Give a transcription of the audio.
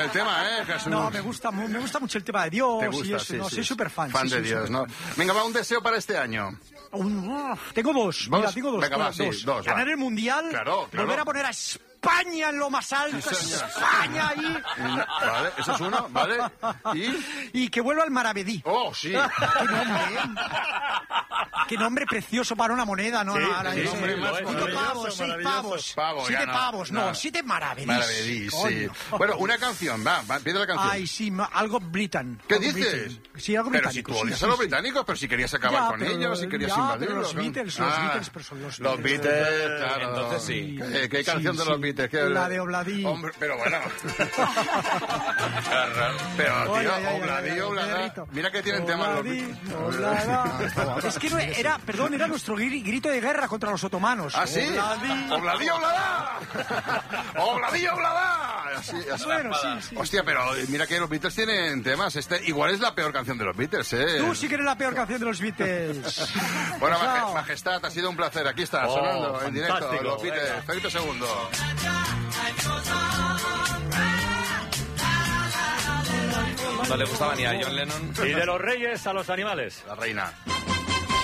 El tema, Jesús. No, me gusta mucho el tema de Dios. ¿Te gusta? Y eso, Sí, no, sí. soy súper fan. Fan de Dios, ¿no? Venga, va un deseo para este año. Tengo dos. ¿Dos? Mira, tengo dos. Venga, va, dos. sí, dos, Ganar va. el Mundial. Claro. Volver a poner a España en lo más alto. Sí, señor. España ahí. Vale, eso es uno, ¿vale? Y que vuelva al Maravedí. Oh, sí. Qué nombre, Qué nombre precioso para una moneda, ¿no? Sí, no, ahora sí, es- hombre, más Cinco pavos, 6 pavos. Pavos, 7 ya no, pavos, no. no, 7 maravedís. Maravedís, sí. Coño. Bueno, una canción, va, pide la canción. Ay, sí, algo Britain. ¿Qué Algo dices? Britain. Sí, algo Pero si británico. tú odias sí, a los sí, sí. británicos, pero si querías acabar Ya, con pero- ellos, si querías ya, pero invadirlos. los ¿no? Beatles, pero son los Los Beatles. Beatles, claro. Entonces sí. ¿Qué canción de los sí. Beatles? La de Obladí. Hombre, pero bueno. Pero, Ay, tío, ay, ay, Obladí, ay, Oblada. perrito. Mira que tienen temas los Obladí, Beatles. Oblada. Es que no era, perdón, era nuestro grito de guerra contra los otomanos. ¿Ah, sí? Obladí, Oblada. Obladí, Oblada. Así. Bueno, sí. Hostia, pero mira que los Beatles tienen temas. Igual es la peor canción de los Beatles, ¿eh? Tú sí que eres la peor canción de los Beatles. Bueno, Chao. Majestad, ha sido un placer. Aquí está, sonando en directo fantástico. los Beatles. Felipe II. No le gustaba ni a John Lennon. Y de los reyes a los animales. La reina.